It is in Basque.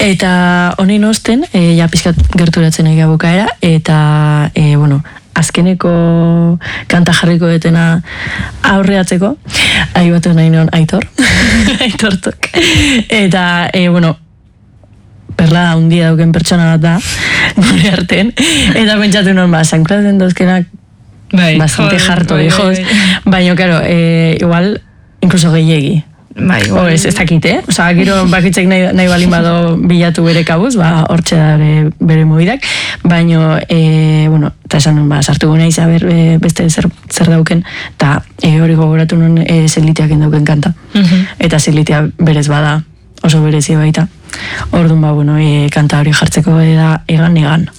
Eta honein osten, ja pizkat gerturatzen egia bukaera, eta, bueno, azkeneko kanta jarriko detena aurreatzeko, aibatu nahi non Aitor, Aitortok. Eta, bueno, perla handia dauken pertsona bat da, gure arten, eta pentsatu non, sanklatzen dozkenak bastante jarto, hijos, baina, claro, igual, incluso gehiegi. Ez dakit, Osa, gero bakitzek nahi balin bado bilatu bere kabuz, hortxe da bere mobidak, baina, bueno, eta esan nun, sartu guna izan beste zer dauken, eta hori gogoratu nun zeliteak endauken kanta. Eta zelitea berez bada, oso berezi baita. Orduan, bueno, kanta hori jartzeko da egan.